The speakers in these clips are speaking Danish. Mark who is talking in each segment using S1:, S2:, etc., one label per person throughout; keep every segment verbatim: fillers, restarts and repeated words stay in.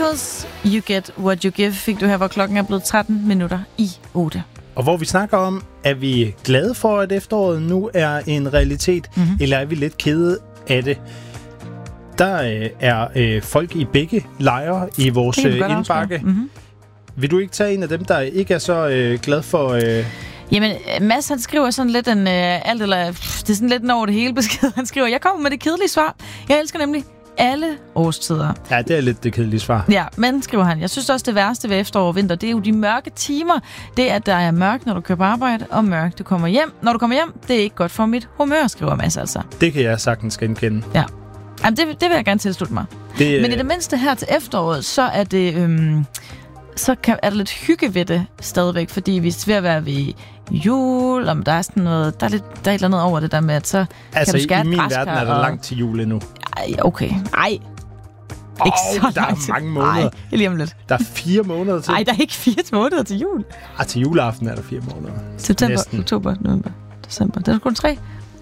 S1: Chemicals, You Get What You Give, fik du her, hvor klokken er blevet tretten minutter i otte.
S2: Og hvor vi snakker om, er vi glade for, at efteråret nu er en realitet, mm-hmm. eller er vi lidt kede af det? Der øh, er øh, folk i begge lejre i vores øh, indbakke. Mm-hmm. Vil du ikke tage en af dem, der ikke er så øh, glad for... Øh...
S1: Jamen, Mads, han skriver sådan lidt en... Øh, alt eller, pff, det er sådan lidt en over det hele besked. Han skriver, jeg kommer med det kedelige svar. Jeg elsker nemlig alle årstider.
S2: Ja, det er lidt det kedelige svar.
S1: Ja, men, skriver han, jeg synes også, det værste ved efterår og vinter, det er jo de mørke timer. Det er, at der er mørkt, når du kører på arbejde, og mørkt, du kommer hjem. Når du kommer hjem, det er ikke godt for mit humør, skriver Mads altså.
S2: Det kan jeg sagtens genkende.
S1: Ja. Jamen, det, det vil jeg gerne tilslutte mig. Det, men i det mindste her til efteråret, så er det... Øhm, så kan, er der lidt hygge ved det stadigvæk, fordi vi er ved at være ved jul, om der er sådan noget, der er, lidt, der er et eller andet over det der med, at så
S2: altså,
S1: kan du skære
S2: i min
S1: græskar,
S2: verden er der
S1: og...
S2: langt til jul endnu.
S1: Ej, okay. Ej. Ikke
S2: oh,
S1: så
S2: der
S1: langt.
S2: er mange måneder.
S1: Ej, lige om lidt.
S2: Der er fire måneder til.
S1: Ej, der er ikke fire måneder til jul.
S2: Ah, til juleaften er der fire måneder.
S1: September,
S2: Næsten.
S1: oktober, november, december. Det er kun tre.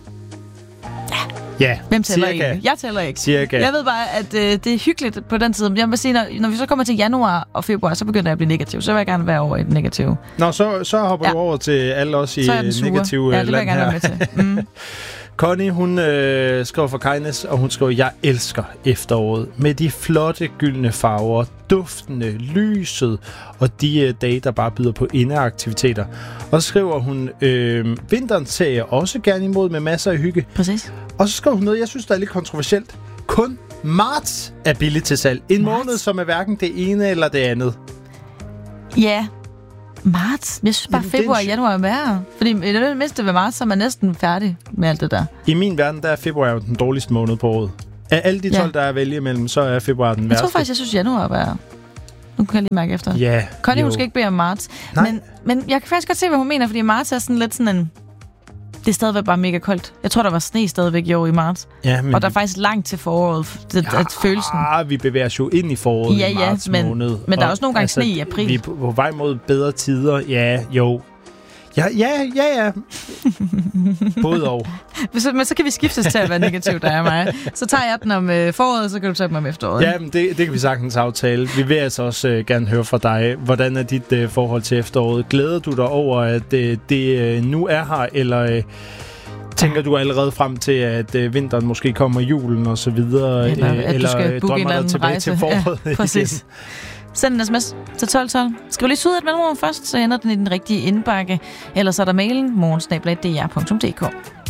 S2: Ja,
S1: hvem tæller
S2: cirka.
S1: ikke? Jeg tæller ikke.
S2: Cirka.
S1: Jeg ved bare, at øh, det er hyggeligt på den tid. Jeg må sige, når, når vi så kommer til januar og februar, så begynder jeg at blive negativ. Så vil jeg gerne være over i det negative.
S2: Nå, så, så hopper ja. du over til alle os i negative
S1: ja, det vil jeg gerne være med til. Mm.
S2: Connie, hun øh, skriver for Kindness, og hun skriver, jeg elsker efteråret med de flotte gyldne farver, duftende, lyset og de øh, dage, der bare byder på indeaktiviteter. Og så skriver hun, øh, vinteren ser jeg også gerne imod med masser af hygge.
S1: Præcis.
S2: Og så skriver hun noget, jeg synes, der er lidt kontroversielt. Kun marts er billigt til salg. En marts? Måned, som er hverken det ene eller det andet.
S1: Ja, marts. Jeg synes bare, februar og januar er værre. Fordi i det mindste ved marts, så er man næsten færdig med alt det der.
S2: I min verden, der er februar den dårligste måned på året. Af alle de tolv, ja. der er at vælge imellem, så er februar den værste.
S1: Jeg tror faktisk, jeg synes, januar er værre. Nu kan jeg lige mærke efter.
S2: Ja,
S1: Connie, hun skal ikke bede om marts. Men, men jeg kan faktisk godt se, hvad hun mener, fordi marts er sådan lidt sådan en... Det er stadigvæk bare mega koldt. Jeg tror, der var sne stadigvæk i år i marts. Ja, men... Og der er faktisk langt til foråret, det, ja, at følelsen.
S2: Ah, vi bevæger os jo ind i foråret
S1: ja,
S2: i marts
S1: ja, men,
S2: måned.
S1: Men der er også nogle gange
S2: altså,
S1: sne i april.
S2: Vi er på, på vej mod bedre tider. Ja, jo. Ja, ja, ja, ja. Både og.
S1: Så, men så kan vi skiftes til at være negativ, der er mig. Så tager jeg den om øh, foråret, så kan du tage dem om efteråret.
S2: Ja, men det, det kan vi sagtens aftale. Vi vil altså også øh, gerne høre fra dig. Hvordan er dit øh, forhold til efteråret? Glæder du dig over, at øh, det øh, nu er her, eller... Øh, tænker du allerede frem til, at øh, vinteren måske kommer, julen og så videre,
S1: eller,
S2: øh,
S1: at
S2: eller
S1: du skal booke en eller anden
S2: tilbage
S1: rejse
S2: til foråret?
S1: Ja, præcis. Send en sms til tolv tolv. Skriv lige ud et mellemrum først, så ender den i den rigtige indbakke. Ellers er der mailen morgen snabel-a d r punktum d k.